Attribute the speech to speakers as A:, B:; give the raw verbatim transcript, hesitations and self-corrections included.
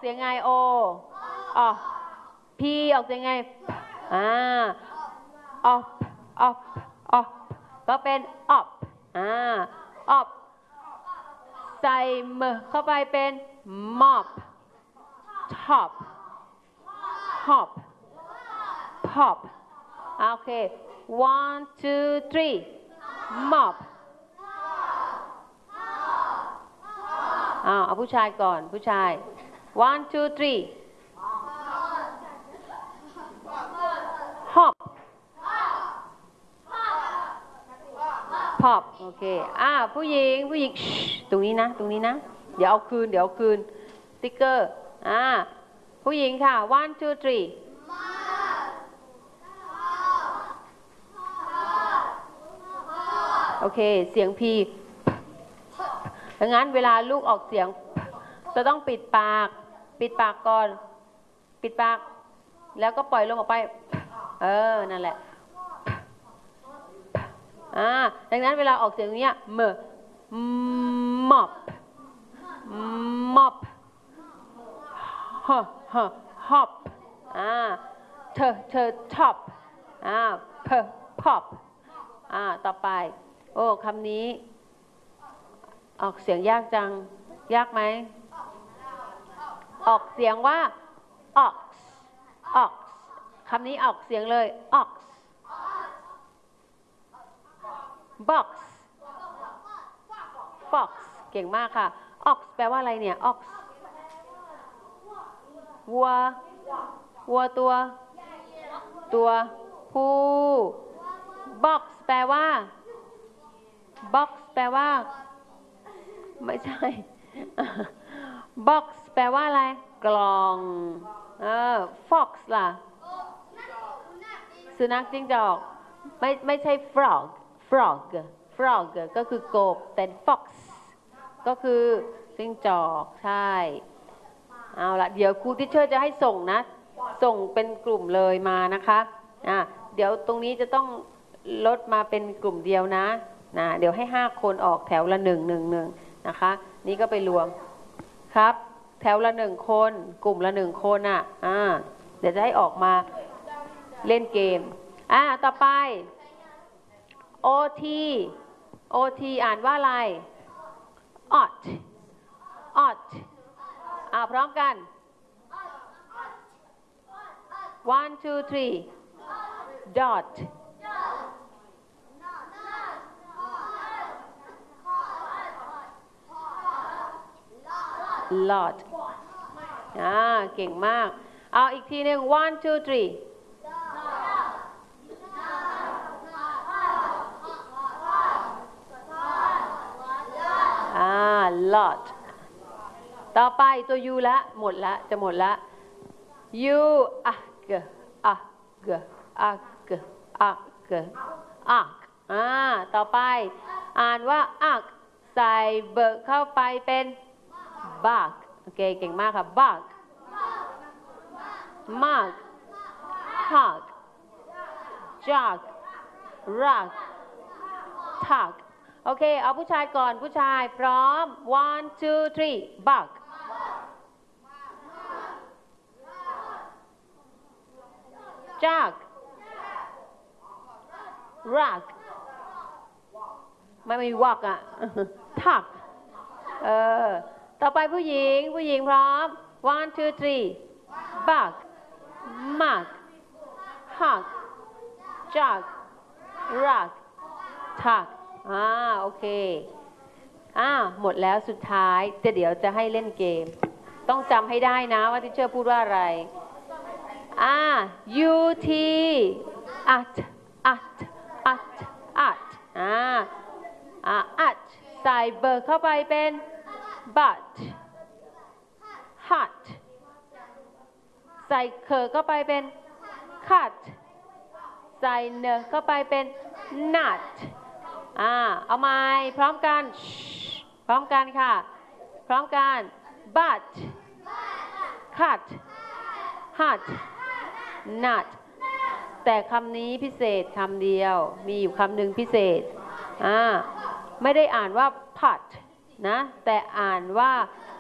A: สียงไงโอออกพีออกเสียงไงอ่าออกออกออกก็เป็นออกอ่าออกใส่มือเข้าไปเป็น mop top hop pop โอเค one two three mop อ่าเอาผู้ชายก่อนผู้ชาย one two three hop pop โอเคอ่าผู้หญิงผู้หญิงตรงนี้นะตรงนี้นะเดี๋ยวเอาคืนเดี๋ยวเอาคืนสติ๊กเกอร์อ่าผู้หญิงค่ะ one two three โอเคเสียงพีดังนั้นเวลาลูกออกเสียงจะต้องปิดปากปิดปากก่อนปิดปากแล้วก็ปล่อยลมออกไปเออนั่นแหละอ่าดังนั้นเวลาออกเสียงนี้เมื่อ mop mop h h hop อ่าเธอเธอ top อ่า p pop อ่าต่อไปโอ้คำนี้ออกเสียงยากจังยากไหมออกเสียงว่า ox ox คำนี้ออกเสียงเลย ox box fox เก่งมากค่ะ ox แปลว่าอะไรเนี่ย ox วัววัวตัวตัวผู้ box แปลว่า box แปลว่าไม่ใช่ box แปลว่าอะไรกล่องเออ fox ล่ะสุนัขจิ้งจอกไม่ไม่ใช่ frog frog frog ก็คือกบแต่ fox ก็คือจิ้งจอกใช่เอาละเดี๋ยวครูทิเชอร์จะให้ส่งนะส่งเป็นกลุ่มเลยมานะคะอ่ะเดี๋ยวตรงนี้จะต้องลดมาเป็นกลุ่มเดียวนะนะเดี๋ยวให้ห้าคนออกแถวละหนึ่งหนึ่งหนึ่งนะคะนี่ก็ไปรวมครับแถวละหนึ่งคนกลุ่มละหนึ่งคนอ่ะอ่าเดี๋ยวจะให้ออกมาเล่นเกมอ่าต่อไป โอ ที โอ ที อ่านว่าอะไร ought ought อ่าพร้อมกัน one two three dot lot อ่าเก่งมากเอาอีกทีหนึ่ง one two threeอ่า lot ต่อไปตัว u ละหมดละจะหมดละ u อ่ะเกอ่ะเกอ่ะเกอ่ะเกอ่ะอ่าต่อไปอ่านว่าอักใส่เบิกเข้าไปเป็นบักโอเคเก่งมากค่ะบักมากฮักจักรักทักโอเคเอาผู้ชายก่อนผู้ชายพร้อม one two three บักจักรักไม่มีวักอ่ะทักเออต่อไปผู้หญิงผู้หญิงพร้อม one two three บักมักฮักจักรักทักอ่าโอเคอ่าหมดแล้วสุดท้ายจะเดี๋ยวจะให้เล่นเกมต้องจำให้ได้นะว่าที่เชอร์พูดว่าอะไรอ่า ut at at at at อ่าอ่า at ใส่เบิร์เข้าไปเป็น but hut ใส่เคอเข้าไปเป็น cut ใส่เนอเข้าไปเป็น nut อ่าเอาไม้พร้อมกันพร้อมกันค่ะพร้อมกัน but cut hut nut แต่คำนี้พิเศษคำเดียวมีอยู่คำหนึ่งพิเศษอ่าไม่ได้อ่านว่า pot นะแต่อ่านว่า